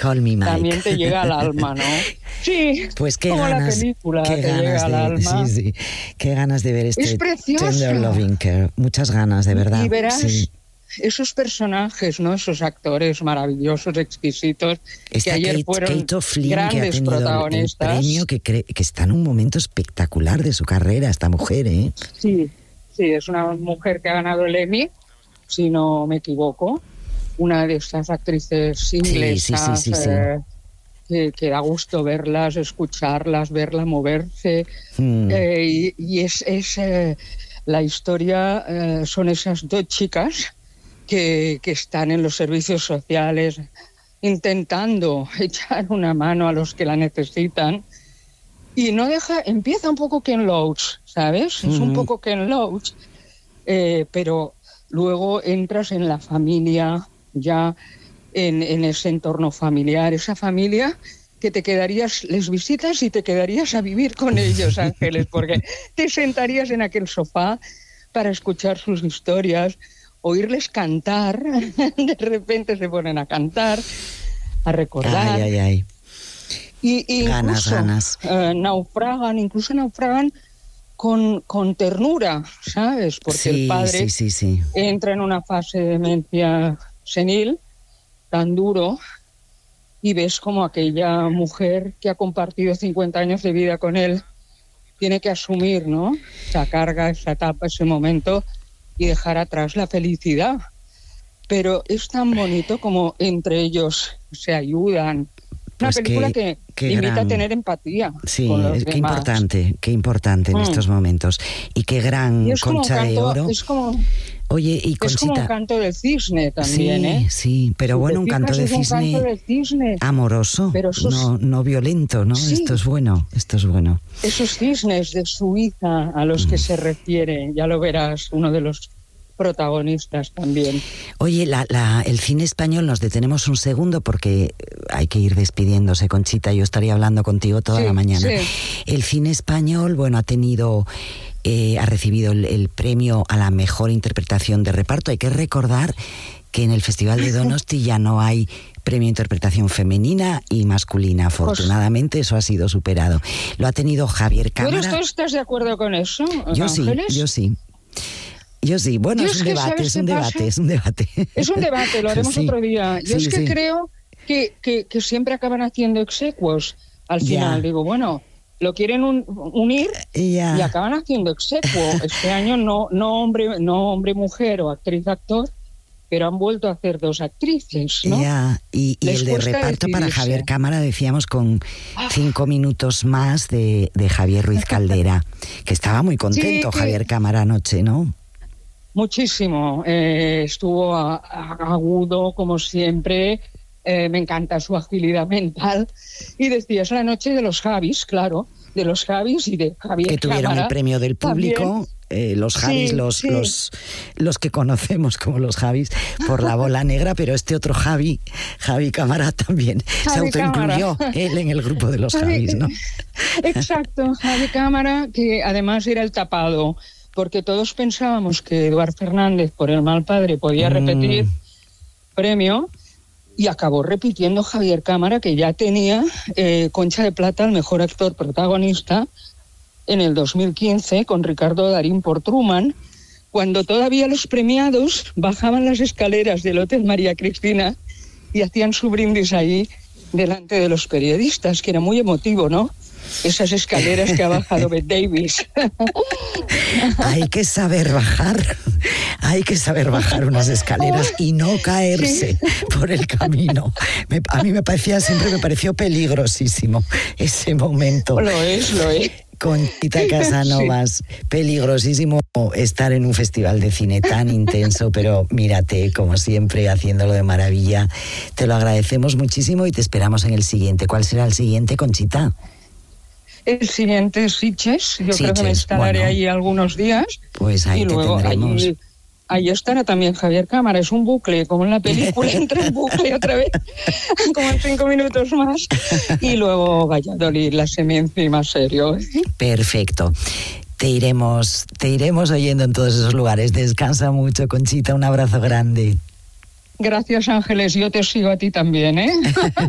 Call Me Mike. También te llega al alma, ¿no? Sí, pues qué como ganas, la película qué te ganas llega al alma. Sí, qué ganas de ver este Es preciosa. Tender Loving Care. Muchas ganas, de verdad. Y verás sí. esos personajes, ¿no? Esos actores maravillosos, exquisitos, que ayer fueron Kate O'Flynn, grandes que ha tenido protagonistas. El premio, que está en un momento espectacular de su carrera, esta mujer, ¿eh? Sí, es una mujer que ha ganado el Emmy, si no me equivoco. Una de estas actrices inglesas que da gusto verlas, escucharlas, verla moverse. Y es la historia, son esas dos chicas que están en los servicios sociales intentando echar una mano a los que la necesitan. Y no empieza un poco Ken Loach, ¿sabes? Es un poco Ken Loach, pero luego entras en la familia, ya en ese entorno familiar, esa familia que te quedarías, les visitas y te quedarías a vivir con ellos, Ángeles, porque te sentarías en aquel sofá para escuchar sus historias, oírles cantar, de repente se ponen a cantar, a recordar. Ay. Y ganas. Naufragan con ternura, ¿sabes? Porque el padre entra en una fase de demencia senil tan duro y ves como aquella mujer que ha compartido 50 años de vida con él tiene que asumir, ¿no? Esa carga, esa etapa, ese momento y dejar atrás la felicidad. Pero es tan bonito como entre ellos se ayudan. Una película que invita a tener empatía. Sí, con los qué demás. importante en estos momentos. Y qué gran Concha de Oro. Oye, y Conchita, es como un canto del cisne también, ¿eh? Sí, pero bueno, un canto de cisne amoroso, pero no violento, ¿no? Sí. Esto es bueno. Esos cisnes de Suiza a los que se refiere, ya lo verás, uno de los protagonistas también. Oye, el cine español, nos detenemos un segundo porque hay que ir despidiéndose, Conchita. Yo estaría hablando contigo toda la mañana. Sí. El cine español, bueno, ha recibido el premio a la mejor interpretación de reparto. Hay que recordar que en el Festival de Donosti ya no hay premio de interpretación femenina y masculina. Afortunadamente eso ha sido superado. Lo ha tenido Javier Cámara. ¿Tú estás de acuerdo con eso, Ángeles? Yo sí. Bueno, es un debate. Es un debate, lo haremos otro día. Yo creo que siempre acaban haciendo execuos al final. Digo, bueno, lo quieren unir y acaban haciendo execuo. Este año no hombre, mujer o actriz-actor, pero han vuelto a hacer dos actrices, ¿no? Y el de reparto decidirse. Para Javier Cámara, decíamos, con 5 minutos más de Javier Ruiz Caldera, que estaba muy contento Javier Cámara anoche, ¿no? Muchísimo. Estuvo agudo, como siempre. Me encanta su agilidad mental. Y decía, es la noche de los Javis, claro, de los Javis y de Javier Cámara. Que tuvieron el premio del público. Los Javis, los que conocemos como los Javis, por la bola negra, pero este otro Javi Cámara también se autoincluyó él en el grupo de los Javis, ¿no? Exacto, Javi Cámara, que además era el tapado, porque todos pensábamos que Eduard Fernández, por El mal padre, podía repetir premio, y acabó repitiendo Javier Cámara, que ya tenía Concha de Plata al mejor actor protagonista en el 2015 con Ricardo Darín por Truman, cuando todavía los premiados bajaban las escaleras del Hotel María Cristina y hacían su brindis ahí delante de los periodistas, que era muy emotivo, ¿no? Esas escaleras que ha bajado Bette Davis. Hay que saber bajar unas escaleras y no caerse por el camino. A mí me pareció peligrosísimo ese momento. Lo es. Conchita Casanovas, peligrosísimo estar en un festival de cine tan intenso, pero mírate, como siempre, haciéndolo de maravilla. Te lo agradecemos muchísimo y te esperamos en el siguiente. ¿Cuál será el siguiente, Conchita? El siguiente es Sitges. Creo que me instalaré ahí algunos días. Pues ahí te tendremos. Ahí estará también Javier Cámara. Es un bucle, como en la película, entra en bucle otra vez, como en 5 minutos más. Y luego Valladolid, la semencia más serio. Perfecto. Te iremos oyendo en todos esos lugares. Descansa mucho, Conchita. Un abrazo grande. Gracias, Ángeles. Yo te sigo a ti también, ¿eh?